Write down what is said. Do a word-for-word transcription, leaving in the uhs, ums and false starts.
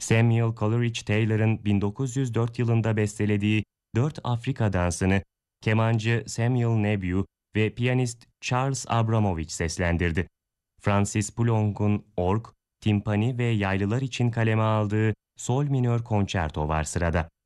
Samuel Coleridge Taylor'ın bin dokuz yüz dört yılında bestelediği Dört Afrika Dansı'nı kemancı Samuel Nebeau ve piyanist Charles Abramovich seslendirdi. Francis Poulenc'un org, timpani ve yaylılar için kaleme aldığı Sol minör konçerto var sırada.